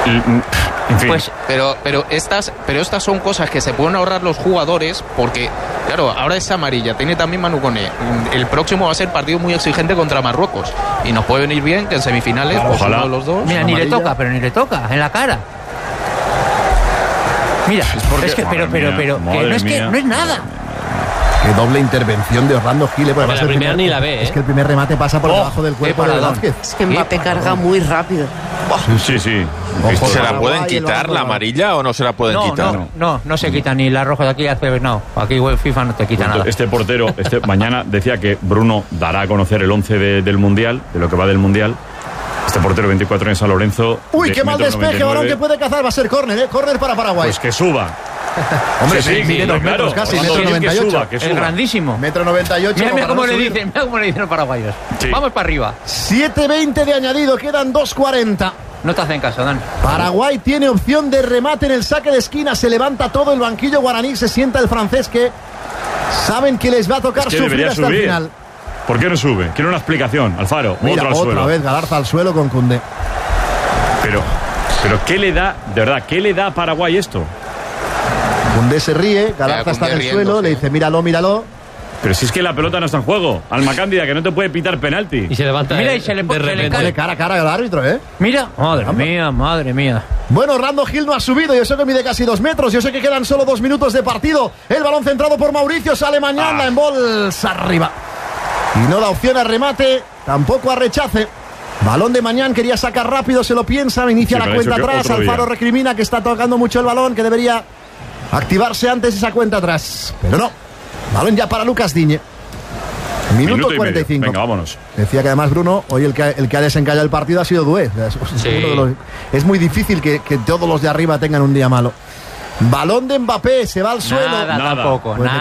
En fin. Pues, pero estas son cosas que se pueden ahorrar los jugadores, porque claro, ahora es amarilla, tiene también Manu Koné. El próximo va a ser partido muy exigente contra Marruecos y nos puede venir bien que en semifinales, claro, pues ojalá. uno de los dos. Mira, ni le toca en la cara. Mira, es que pero que no es nada. Qué doble intervención de Orlando Gil. La primera ni la ve, ¿eh? Es que el primer remate pasa por debajo del cuerpo de Velázquez. Es que Mbappé carga muy rápido. Sí. Ojo, ¿Se la Paraguay, pueden quitar la amarilla o no se la pueden quitar? No se quita ni la roja de aquí. No, aquí FIFA no te quita nada. Este portero, mañana decía que Bruno dará a conocer el 11 del Mundial, de lo que va del Mundial. Este portero, 24 años, San Lorenzo. Uy, qué mal despeje, balón que puede cazar. Va a ser córner, córner para Paraguay. Pues que suba. Hombre, sí, mide 2 metros casi, Orlando metro Gil, 98. que suba. Es grandísimo. Metro 98. Mira cómo le dicen los paraguayos. Sí. Vamos para arriba. 7:20 de añadido, quedan 2:40. No te hacen caso, Dan. Paraguay tiene opción de remate en el saque de esquina. Se levanta todo el banquillo guaraní. Se sienta el francés que saben que les va a tocar sufrir hasta el final. ¿Por qué no sube? Quiero una explicación, Alfaro. Mira, otro al suelo. otra vez Galarza al suelo con Koundé. Pero ¿qué le da, de verdad, qué le da a Paraguay esto? Koundé se ríe, Galarza está en el suelo, le dice míralo. Pero si es que la pelota no está en juego. Alma Cándida, que no te puede pitar penalti. Y se levanta. Mira, y se le Pone cara a cara al árbitro, ¿eh? Mira, madre mía. Bueno, Orlando Gil no ha subido. Yo sé que mide casi 2 metros. Yo sé que quedan solo 2 minutos de partido. El balón centrado por Mauricio. Sale Mañana en bolsa arriba. Y no da opción a remate. Tampoco a rechace. Balón de Mañán. Quería sacar rápido. Se lo piensa. Inicia la cuenta atrás. Alfaro recrimina que está tocando mucho el balón. Que debería activarse antes esa cuenta atrás. Pero no. Balón ya para Lucas Digne. Minuto 45. Venga, vámonos. Decía que además Bruno, hoy el que ha desencallado el partido ha sido Doué. Es muy difícil que todos los de arriba tengan un día malo. Balón de Mbappé, se va al suelo. Nada. Tampoco. Pues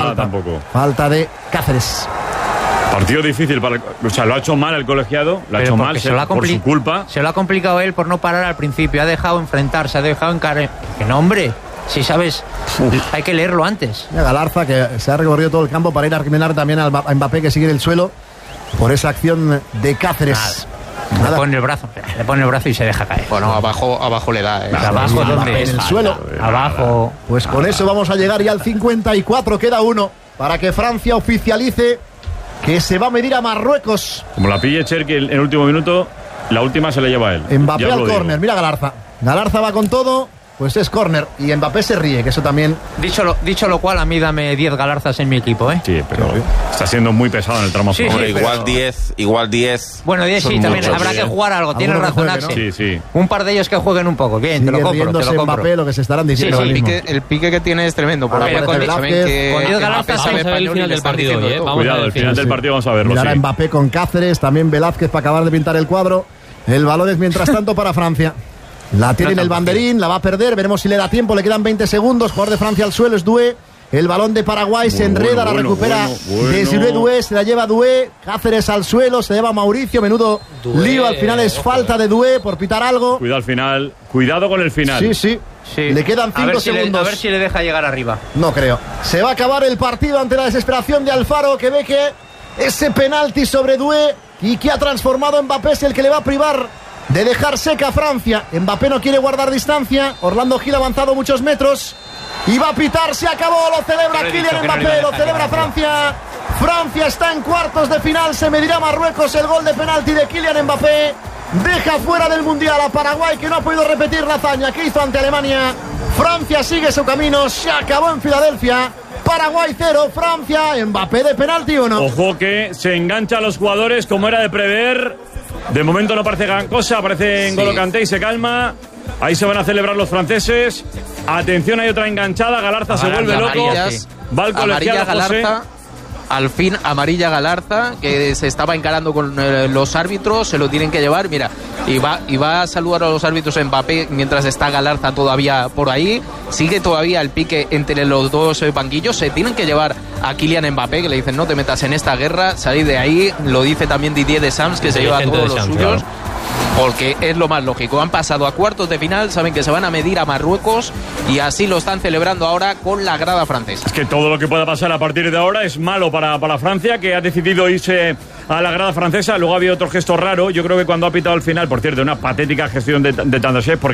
falta de Cáceres. Partido difícil o sea, lo ha hecho mal el colegiado, lo ha hecho mal por su culpa. Se lo ha complicado él por no parar al principio. Ha dejado enfrentarse, ha dejado encarar. Que no, hombre. Si sabes, hay que leerlo antes. Galarza, que se ha recorrido todo el campo para ir a recriminar también a Mbappé, que sigue en el suelo por esa acción de Cáceres. Le pone el brazo y se deja caer. Bueno, abajo le da. ¿Abajo dónde? En el suelo. Abajo. Pues con eso vamos a llegar ya al 54. Queda 1 para que Francia oficialice que se va a medir a Marruecos. Como la pille Cherki en el último minuto, la última se la lleva él. Mbappé al córner. Mira Galarza. Galarza va con todo. Pues es córner y Mbappé se ríe, que eso también... Dicho lo cual, a mí dame 10 Galarzas en mi equipo, ¿eh? Sí, pero está siendo muy pesado en el tramo final. Hombre, igual 10. Bueno, 10 sí, también habrá que jugar algo. Tienes razón, Axel. Sí. Un par de ellos que jueguen un poco. Bien, te lo compro. Mbappé, lo que se estarán diciendo. El pique que tiene es tremendo. Por con 10 Galarzas vamos a ver el final del partido hoy, ¿eh? Cuidado, el final del partido vamos a verlo. Mirar a Mbappé con Cáceres, también Velázquez para acabar de pintar el cuadro. El balón es mientras tanto para Francia. La tiene en el banderín, la va a perder, veremos si le da tiempo, le quedan 20 segundos, jugador de Francia al suelo, es Doué, el balón de Paraguay se enreda, la recupera Desiré Doué, se la lleva Doué, Cáceres al suelo, se lleva Mauricio, menudo lío, al final es falta de Doué por pitar algo. Cuidado al final, cuidado con el final. Sí. Le quedan 5 segundos. A ver si le deja llegar arriba. No creo. Se va a acabar el partido ante la desesperación de Alfaro, que ve que ese penalti sobre Doué y que ha transformado Mbappé es el que le va a privar de dejar seca a Francia. Mbappé no quiere guardar distancia. Orlando Gil ha avanzado muchos metros y va a pitar, se acabó, lo celebra Kylian Mbappé, lo celebra Francia. Francia está en cuartos de final, se medirá Marruecos. El gol de penalti de Kylian Mbappé deja fuera del Mundial a Paraguay, que no ha podido repetir la hazaña que hizo ante Alemania. Francia sigue su camino, se acabó en Filadelfia. Paraguay 0, Francia, Mbappé de penalti 1. Ojo que se engancha a los jugadores como era de prever. De momento no parece gran cosa, aparece N'Golo Kanté y se calma. Ahí se van a celebrar los franceses. Atención, hay otra enganchada. Galarza se vuelve loco. Va el colegiado Galarza. Al fin amarilla Galarza, que se estaba encarando con los árbitros, se lo tienen que llevar, mira, y va a saludar a los árbitros Mbappé mientras está Galarza todavía por ahí. Sigue todavía el pique entre los dos banquillos, se tienen que llevar a Kylian Mbappé, que le dicen no te metas en esta guerra, salir de ahí. Lo dice también Didier Deschamps, que se lleva a todos los suyos. Porque es lo más lógico. Han pasado a cuartos de final, saben que se van a medir a Marruecos y así lo están celebrando ahora con la grada francesa. Es que todo lo que pueda pasar a partir de ahora es malo para Francia, que ha decidido irse a la grada francesa. Luego ha habido otro gesto raro. Yo creo que cuando ha pitado el final, por cierto, una patética gestión de Tandashev,